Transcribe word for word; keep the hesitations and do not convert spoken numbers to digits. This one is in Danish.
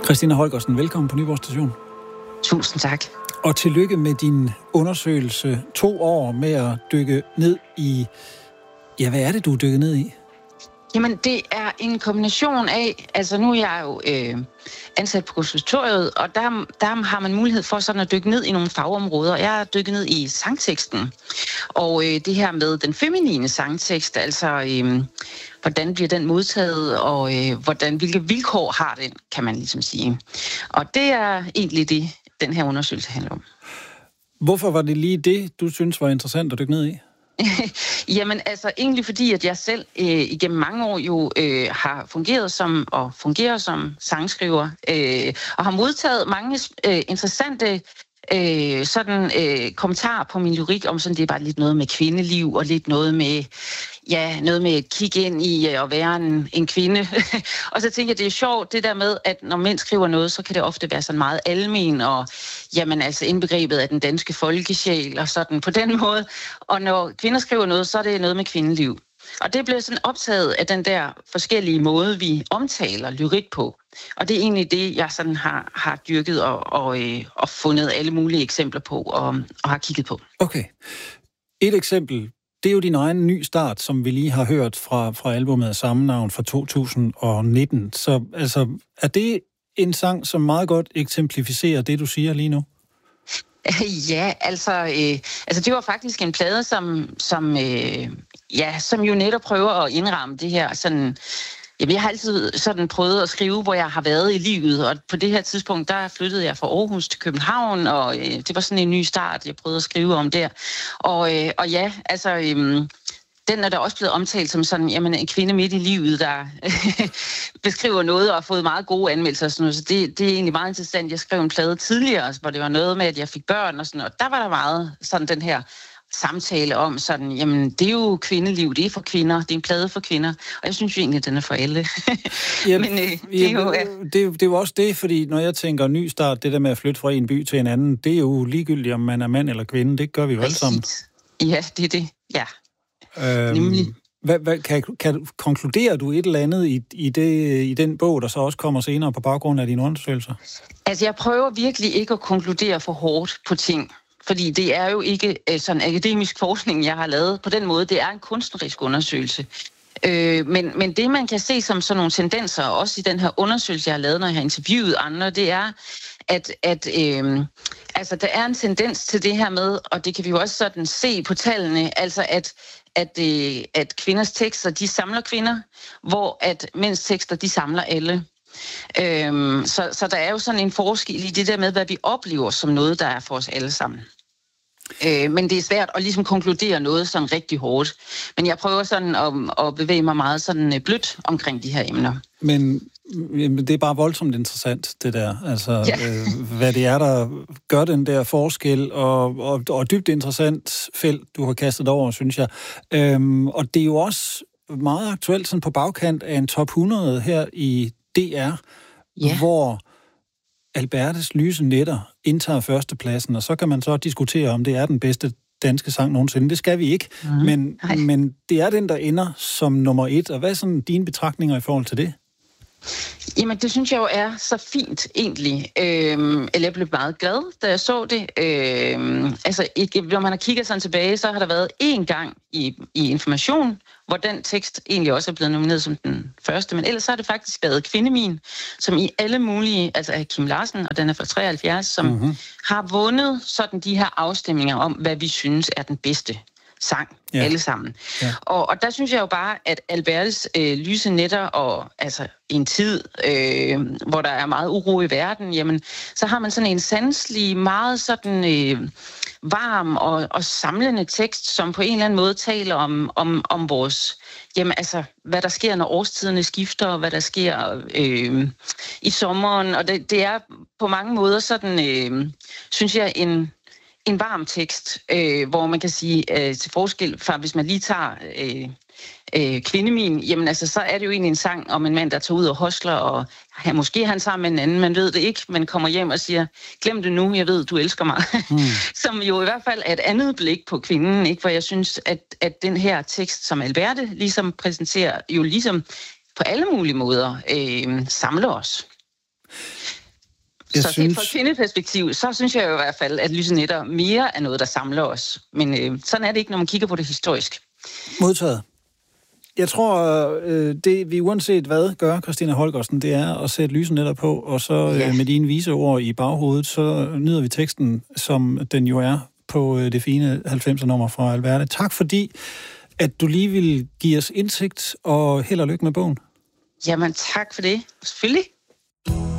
Christina Holgersen, velkommen på Nyborg Station. Tusind tak. Og tillykke med din undersøgelse. To år med at dykke ned i... Ja, hvad er det, du er dykket ned i? Jamen, det er en kombination af... Altså, nu er jeg jo øh, ansat på konservatoriet, og der, der har man mulighed for sådan at dykke ned i nogle fagområder. Jeg er dykket ned i sangteksten. Og øh, det her med den feminine sangtekst, altså... Øh, hvordan bliver den modtaget, og øh, hvordan, hvilke vilkår har den, kan man ligesom sige. Og det er egentlig det, den her undersøgelse handler om. Hvorfor var det lige det, du synes var interessant at dykke ned i? Jamen altså egentlig fordi, at jeg selv øh, igennem mange år jo øh, har fungeret som og fungerer som sangskriver, øh, og har modtaget mange øh, interessante øh, sådan øh, kommentarer på min lyrik om sådan, det er bare lidt noget med kvindeliv og lidt noget med ja, noget med at kigge ind i at være en, en kvinde. Og så tænker jeg, det er sjovt, det der med, at når mænd skriver noget, så kan det ofte være sådan meget almen, og jamen altså indbegrebet af den danske folkesjæl, og sådan på den måde. Og når kvinder skriver noget, så er det noget med kvindeliv. Og det bliver sådan optaget af den der forskellige måde, vi omtaler lyrik på. Og det er egentlig det, jeg sådan har, har dyrket og, og, øh, og fundet alle mulige eksempler på, og, og har kigget på. Okay. Et eksempel. Det er jo din egen ny start, som vi lige har hørt fra, fra albumet af samme navn fra to tusind nitten. Så altså, er det en sang, som meget godt eksemplificerer det, du siger lige nu? Ja, altså, øh, altså det var faktisk en plade, som, som, øh, ja, som jo netop prøver at indramme det her sådan... Jamen, jeg har altid sådan prøvet at skrive, hvor jeg har været i livet, og på det her tidspunkt, der flyttede jeg fra Aarhus til København, og øh, det var sådan en ny start, jeg prøvede at skrive om der. Og, øh, og ja, altså, øh, den er der også blevet omtalt som sådan, jamen, en kvinde midt i livet, der beskriver noget og har fået meget gode anmeldelser og sådan noget, så det, det er egentlig meget interessant. Jeg skrev en plade tidligere, hvor det var noget med, at jeg fik børn og sådan, og der var der meget sådan den her samtale om sådan, jamen, det er jo kvindeliv, det er for kvinder, det er en plade for kvinder, og jeg synes jo egentlig, at den er for alle. Jamen, Men øh, det, er jo, ja. det, det, det er jo også det, fordi når jeg tænker ny start, det der med at flytte fra en by til en anden, det er jo ligegyldigt, om man er mand eller kvinde, det gør vi jo alle sammen. Ja, det er det, ja. Øhm, Nemlig. Hvad, hvad, kan, kan, konkluderer du et eller andet i, i, det, i den bog, der så også kommer senere på baggrund af dine undersøgelser? Altså, jeg prøver virkelig ikke at konkludere for hårdt på ting. Fordi det er jo ikke øh, sådan akademisk forskning, jeg har lavet på den måde. Det er en kunstnerisk undersøgelse. Øh, men, men det, man kan se som sådan nogle tendenser, også i den her undersøgelse, jeg har lavet, når jeg har interviewet andre, det er, at, at øh, altså, der er en tendens til det her med, og det kan vi jo også sådan se på tallene, altså at, at, øh, at kvinders tekster, de samler kvinder, hvor at mænds tekster, de samler alle. Øhm, så, så der er jo sådan en forskel i det der med, hvad vi oplever som noget, der er for os alle sammen. Øh, men det er svært at ligesom konkludere noget sådan rigtig hårdt. Men jeg prøver sådan at, at bevæge mig meget sådan blødt omkring de her emner. Men det er bare voldsomt interessant, det der. Altså, ja. øh, hvad det er, der gør den der forskel, og, og, og dybt interessant felt, du har kastet over, synes jeg. Øhm, og det er jo også meget aktuelt sådan på bagkant af en top hundrede her i D R, ja. Hvor Albertes Lyse Nætter indtager førstepladsen, og så kan man så diskutere, om det er den bedste danske sang nogensinde. Det skal vi ikke, mm. men, men det er den, der ender som nummer et. Og hvad er sådan dine betragtninger i forhold til det? Jamen, det synes jeg jo er så fint, egentlig. Øhm, eller jeg blev meget glad, da jeg så det. Øhm, altså, ikke, når man har kigget sådan tilbage, så har der været én gang i, i Information, hvor den tekst egentlig også er blevet nomineret som den første, men ellers har det faktisk været Kvindemin, som i alle mulige, altså af Kim Larsen, og den er fra treoghalvfjerds, som mm-hmm. har vundet sådan de her afstemninger om, hvad vi synes er den bedste sang, ja. Alle sammen. Ja. Og, og der synes jeg jo bare, at Albertes øh, Lyse Nætter, og altså i en tid, øh, hvor der er meget uro i verden, jamen, så har man sådan en sanselig, meget sådan øh, varm og, og samlende tekst, som på en eller anden måde taler om, om, om vores, jamen altså, hvad der sker, når årstiderne skifter, og hvad der sker øh, i sommeren, og det, det er på mange måder sådan, øh, synes jeg, en En varm tekst, øh, hvor man kan sige, øh, til forskel fra, hvis man lige tager øh, øh, Kvindemin, jamen altså, så er det jo egentlig en sang om en mand, der tager ud og hostler, og ja, måske er han sammen med en anden, man ved det ikke, men kommer hjem og siger, glem det nu, jeg ved, du elsker mig. Mm. Som jo i hvert fald er et andet blik på kvinden, ikke? Hvor jeg synes, at, at den her tekst, som Alberte ligesom præsenterer, jo ligesom på alle mulige måder øh, samler os. Jeg så synes... set fra kvindeperspektiv, så synes jeg jo i hvert fald, at lyse nætter mere er noget, der samler os. Men øh, sådan er det ikke, når man kigger på det historisk. Modtaget. Jeg tror, øh, det vi uanset hvad gør, Christina Holgersen, det er at sætte lyse nætter på, og så ja. øh, med dine vise ord i baghovedet, så nyder vi teksten, som den jo er på øh, det fine halvfemser-nummer fra Alverde. Tak fordi, at du lige vil give os indsigt, og held og lykke med bogen. Jamen tak for det. Selvfølgelig.